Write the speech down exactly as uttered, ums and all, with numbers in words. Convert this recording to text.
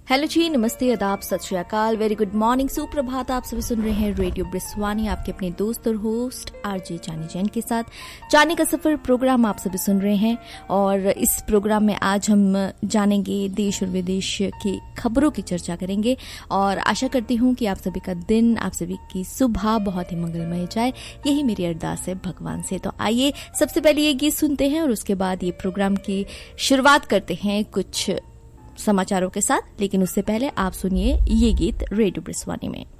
Hello जी, नमस्ते, आदाब, सत श्री अकाल, वेरी गुड मॉर्निंग, सुप्रभात। आप सभी सुन रहे हैं रेडियो ब्रिस्वानी, आपके अपने दोस्त और होस्ट आरजे जानी जैन के साथ। जाने का सफर प्रोग्राम आप सभी सुन रहे हैं और इस प्रोग्राम में आज हम जानेंगे देश और विदेश की खबरों की चर्चा करेंगे और आशा करती हूँ कि आप सभी का दिन, आप सभी की सुबह बहुत ही मंगलमय जाए, यही मेरी अरदास है भगवान से। तो आइए सबसे पहले ये गीत सुनते हैं और उसके बाद ये प्रोग्राम की शुरुआत करते हैं कुछ समाचारों के साथ। लेकिन उससे पहले आप सुनिए ये गीत रेडियो ब्रिस्वानी में।